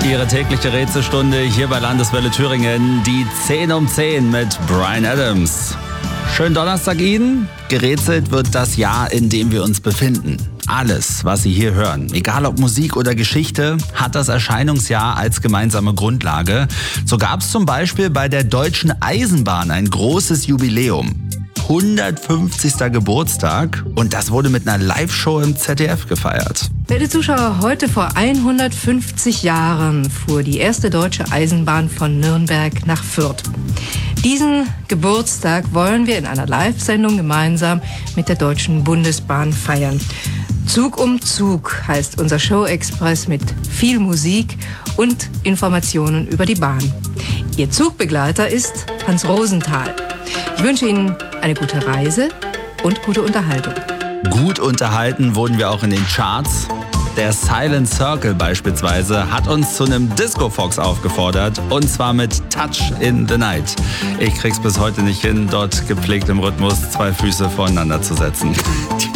Ihre tägliche Rätselstunde hier bei Landeswelle Thüringen, die 10 um 10 mit Bryan Adams. Schönen Donnerstag Ihnen. Gerätselt wird das Jahr, in dem wir uns befinden. Alles, was Sie hier hören, egal ob Musik oder Geschichte, hat das Erscheinungsjahr als gemeinsame Grundlage. So gab es zum Beispiel bei der Deutschen Eisenbahn ein großes Jubiläum. 150. Geburtstag und das wurde mit einer Live-Show im ZDF gefeiert. Werte Zuschauer, heute vor 150 Jahren fuhr die erste deutsche Eisenbahn von Nürnberg nach Fürth. Diesen Geburtstag wollen wir in einer Live-Sendung gemeinsam mit der Deutschen Bundesbahn feiern. Zug um Zug heißt unser Show-Express mit viel Musik und Informationen über die Bahn. Ihr Zugbegleiter ist Hans Rosenthal. Ich wünsche Ihnen eine gute Reise und gute Unterhaltung. Gut unterhalten wurden wir auch in den Charts. Der Silent Circle beispielsweise hat uns zu einem Disco-Fox aufgefordert und zwar mit Touch in the Night. Ich krieg's bis heute nicht hin, dort gepflegt im Rhythmus 2 Füße voreinander zu setzen.